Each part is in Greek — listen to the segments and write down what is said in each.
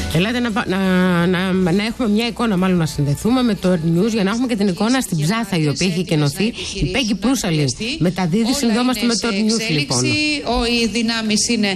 Ελάτε να έχουμε μια εικόνα, μάλλον να συνδεθούμε με το Earth News για να έχουμε και την εικόνα στην Ψάθα, η οποία έχει εκενωθεί. Η Πέγκη Προύσαλη μεταδίδει, συνδόμαστε με το Earth News λοιπόν. Οι δυνάμεις είναι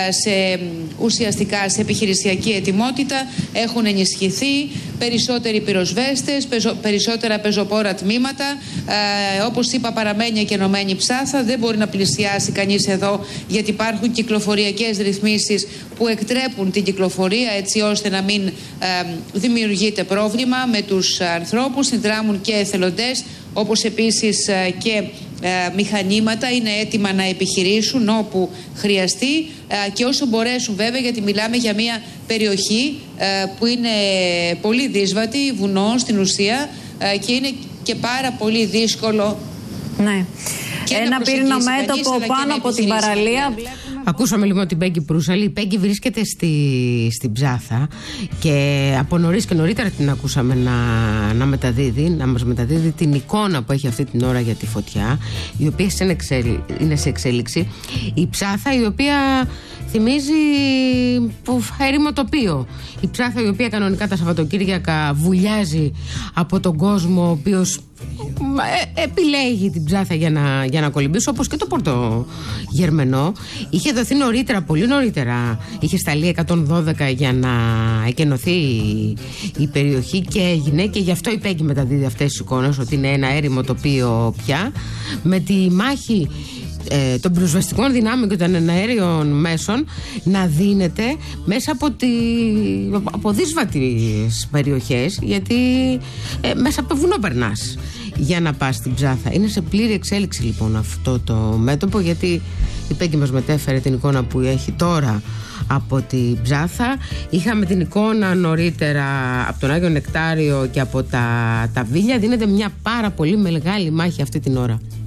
ουσιαστικά σε επιχειρησιακή ετοιμότητα, έχουν ενισχυθεί, περισσότεροι πυροσβέστες, περισσότερα πεζοπόρα τμήματα. Όπως είπα, παραμένει εκενωμένη Ψάθα, δεν μπορεί να πλησιάσει κανείς εδώ, γιατί υπάρχουν κυκλοφοριακές ρυθμίσεις που εκτρέπουν την κυκλοφορία, έτσι ώστε να μην δημιουργείται πρόβλημα με τους ανθρώπους. Συνδράμουν και εθελοντές, όπως επίσης και μηχανήματα είναι έτοιμα να επιχειρήσουν όπου χρειαστεί και όσο μπορέσουν, βέβαια, γιατί μιλάμε για μια περιοχή που είναι πολύ δύσβατη, βουνό στην ουσία, και είναι και πάρα πολύ δύσκολο. Ναι. Ένα πύρινο μέτωπο πάνω από την παραλία. Ακούσαμε λοιπόν την Πέγκη Προύσαλη. Η Πέγκη βρίσκεται στην Ψάθα και από νωρίς και νωρίτερα την ακούσαμε να μας μεταδίδει την εικόνα που έχει αυτή την ώρα για τη φωτιά, η οποία είναι σε εξέλιξη. Η Ψάθα, η οποία θυμίζει έρημο τοπίο. Η Ψάθα, η οποία κανονικά τα Σαββατοκύριακα βουλιάζει από τον κόσμο, ο οποίος επιλέγει την Ψάθα για να κολυμπήσει, όπως και το Πορτογερμενό. Είχε δοθεί νωρίτερα, πολύ νωρίτερα, είχε σταλεί 112 για να εκενωθεί η περιοχή και έγινε, και γι' αυτό η Πέγκη μεταδίδει αυτές τις εικόνες, ότι είναι ένα έρημο τοπίο πια, με τη μάχη των πυροσβεστικών δυνάμεων και των εναέριων μέσων να δίνεται μέσα από δύσβατες περιοχές, γιατί μέσα από το βουνό περνάς για να πας στην Ψάθα. Είναι σε πλήρη εξέλιξη λοιπόν αυτό το μέτωπο, γιατί η Πέγκη μας μετέφερε την εικόνα που έχει τώρα από την Ψάθα. Είχαμε την εικόνα νωρίτερα από τον Άγιο Νεκτάριο και από τα Βίλια. Δίνεται μια πάρα πολύ μεγάλη μάχη αυτή την ώρα.